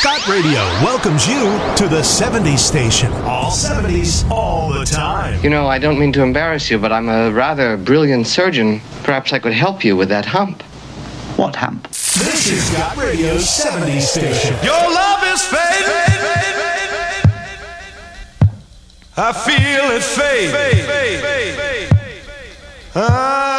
Scott Radio welcomes you to the 70s station. All 70s, all the time. You know, I don't mean to embarrass you, but I'm a rather brilliant surgeon. Perhaps I could help you with that hump. What hump? This is Scott Radio's 70s station. Your love is fading. I feel it fade.